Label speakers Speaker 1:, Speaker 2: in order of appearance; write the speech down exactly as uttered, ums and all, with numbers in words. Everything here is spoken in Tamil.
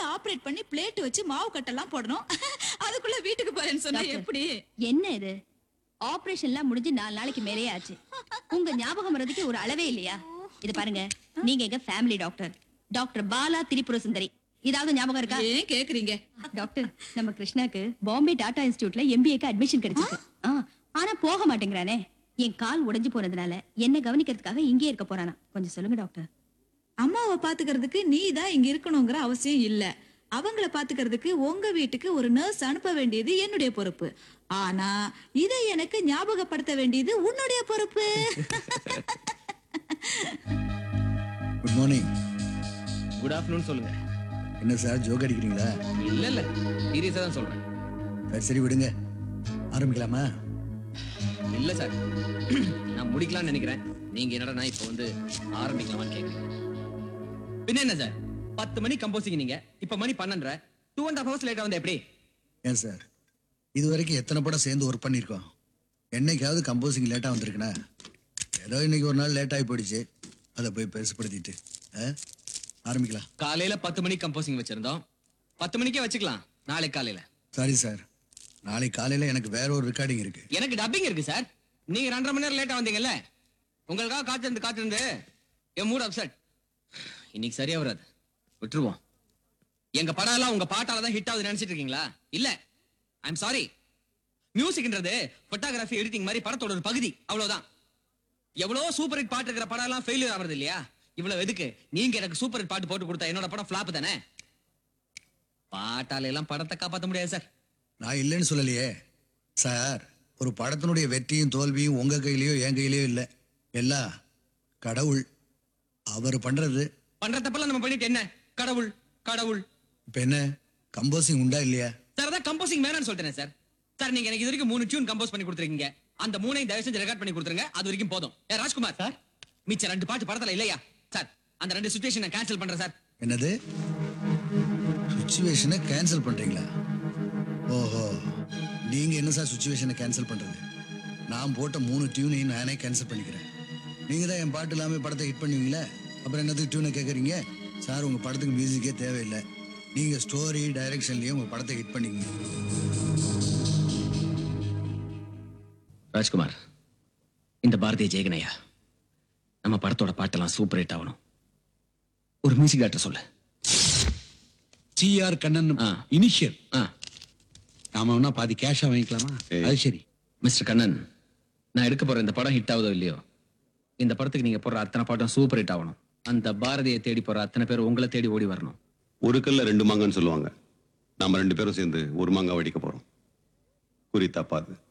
Speaker 1: ஆபரேட் பண்ணி பிளேட் வச்சு மாவு கட்டெல்லாம் போடணும். அதுக்குள்ள வீட்டுக்கு போறேன்னு சொன்னா எப்படி?
Speaker 2: என்ன இது? ஆபரேஷன்லாம் முடிஞ்சு நாலு நாளைக்கு மேலேயே ஆச்சு. உங்க ஞாபகம் வரதுக்கு ஒரு அளவே இல்லையா? இது பாருங்க, நீங்க எங்க family doctor, doctor Bala Tripura Sundari. இதாவது ஞாபகம் இருக்கா?
Speaker 1: ஏன் கேக்குறீங்க?
Speaker 2: டாக்டர், நம்ம கிருஷ்ணாக்கு பாம்பே டாடா இன்ஸ்டிடியூட்ல எம்பிஏக்கு அட்மிஷன் கிடைச்சிருக்கு. ஆனா போக மாட்டேங்கிறானே. என் கால் உடைஞ்சு போனதுனால என்ன கவனிக்கிறதுக்காக இங்கே இருக்க போறானா. கொஞ்சம் சொல்லுங்க டாக்டர்.
Speaker 1: அம்மாவை பாத்துக்கிறதுக்கு நீ தான் இங்க இருக்கணுங்கிற அவசியம் இல்ல. அவங்கள பாத்துக்கிறதுக்கு உங்க வீட்டுக்கு ஒரு நர்ஸ் அனுப்ப வேண்டியது என்னுடைய பொறுப்பு. ஆனா இதை எனக்கு ஞாபகப்படுத்த வேண்டியது உன்னுடைய பொறுப்பு.
Speaker 3: Good morning.
Speaker 4: குட் ஆஃப்டர்நூன் சொல்லுங்க.
Speaker 3: என்ன சார் ஜோக் அடிக்கிறீங்களா?
Speaker 4: இல்ல இல்ல, சீரியஸா தான் சொல்றேன்.
Speaker 3: சரி சரி விடுங்க, ஆரம்பிக்கலாமா?
Speaker 4: இல்ல சார், நான் முடிக்கலாம்னு நினைக்கிறேன். நீங்க என்னடா நான் இப்ப வந்து ஆரம்பிக்கலாமான்னு கேக்குறீங்க. பின்ன என்ன சார், பத்து மணி கம்போசிங், நீங்க இப்ப மணி பன்னெண்டரை, டூ அண்ட் ஹாஃப் ஹவர்ஸ் லேட்டா வந்து எப்படி?
Speaker 3: ஏன் சார், இது வரைக்கும் எத்தனை படம் சேர்ந்து ஒர்க் பண்ணியிருக்கோம். என்னைக்காவது கம்போசிங் லேட்டாக வந்திருக்குண்ணா? ஏதோ இன்னைக்கு ஒரு நாள் லேட் ஆகி போயிடுச்சு, அதை போய் பெருசுப்படுத்திட்டு ஆரம்பிக்கலாம்.
Speaker 4: காலையில பத்து மணிக்கு கம்போசிங் வச்சிருந்தோம், பத்து மணிக்கே வச்சுக்கலாம். நாளைக்கு காலையில.
Speaker 3: சாரி சார், நாளைக்கு காலையில எனக்கு வேற ஒரு ரெக்கார்டிங் இருக்கு.
Speaker 4: எனக்கு டப்பிங் இருக்கு சார். நீங்க ரெண்டரை மணி நேரம் லேட்டா வந்தீங்கல்ல, உங்களுக்காக காத்திருந்து காத்திருந்து என் மூட் அப்செட். இன்னைக்கு சரியா வராது, விட்டுருவோம். எங்க படம் எல்லாம் உங்க பாட்டால தான் ஹிட் ஆகுது நினைச்சிட்டு இருக்கீங்களா? இல்ல, I am sorry. மியூசிக்ன்றது photography, editing மாதிரி படத்தோட ஒரு பகுதி, அவ்வளவுதான். எவ்வளவு சூப்பர் ஹிட் பாட்டு இருக்கிற படம் எல்லாம் ஃபெயிலியர் ஆகுறது இல்லையா? இவ்வளவு எதுக்கு நீங்க எனக்கு சூப்பர் ஹிட் பாட்டு போட்டு கொடுத்தா என்னோட படம் ஃபிளாப் தானே? பாட்டால எல்லாம் படத்தை காப்பாற்ற முடியாது சார்.
Speaker 3: நான் இல்லைன்னு சொல்லலையே சார். ஒரு படத்தினுடைய வெற்றியும் தோல்வியும் உங்க கையிலயோ என் கையிலயோ இல்லை, எல்லாம் கடவுள் அவர் பண்றது.
Speaker 4: பண்ற தப்பெல்லாம் நம்ம பண்ணிட்டு என்ன? கடவுள் கடவுள்.
Speaker 3: இப்ப என்ன கம்போசிங் உண்டா இல்லையா?
Speaker 4: சார் அதான் கம்போசிங் வேணாம்னு சொல்லிட்டேன் சார். சார் நீங்க எனக்கு இது வரைக்கும் மூணு டியூன் கம்போஸ் பண்ணி கொடுத்துருக்கீங்க. அந்த மூணையும் தயவு செஞ்சு ரெக்கார்ட் பண்ணி கொடுத்துருங்க, அது வரைக்கும் போதும். ஏ ராஜ்குமார் சார், மிச்ச ரெண்டு பாட்டு படத்துல இல்லையா சார்? அந்த ரெண்டு சிச்சுவேஷனை கேன்சல் பண்றேன் சார்.
Speaker 3: என்னது? சுச்சுவேஷனை கேன்சல் பண்றீங்களா? ஓஹோ, நீங்க என்ன சார் சுச்சுவேஷனை கேன்சல் பண்றது? நான் போட்ட மூணு டியூனையும் நானே கேன்சல் பண்ணிக்கிறேன். நீங்க தான் என் பாட்டு இல்லாம படத்தை ஹிட் பண்ணுவீங்களே, அப்புறம் என்னதுக்கு டியூனை கேட்குறீங்க? சார் உங்க படத்துக்கு மியூசிக்கே தேவையில்லை, நீங்க ஸ்டோரி டைரக்ஷன்லயே உங்க படத்தை ஹிட் பண்ணிக்கங்க.
Speaker 4: ராஜ்குமார், இந்த பாரதிய ஜெயகனையா நம்ம படத்தோட பாட்டெல்லாம் சூப்பர் ஹிட் ஆகணும். ஒரு மியூசிக் டைரக்டர் சொல்லு.
Speaker 5: C R Kannan initial. நாம வேணா பாதி கேஷா வாங்கிக்கலாமா? அது சரி.
Speaker 4: மிஸ்டர் கண்ணன், நான் எடுக்க போற இந்த படம் ஹிட் ஆகுதோ இல்லையோ, இந்த படத்துக்கு நீங்க போடுற அத்தனை பாட்டும் சூப்பர் ஹிட் ஆகணும். அந்த பாரதியை தேடி போற அத்தனை பேர் உங்களை தேடி ஓடி வரணும்.
Speaker 6: ஒரு கல்ல ரெண்டு மாங்கன்னு சொல்லுவாங்க. நாம ரெண்டு பேரும் சேர்ந்து ஒரு மாங்கா வடிக்க போறோம். குறி தப்பாது.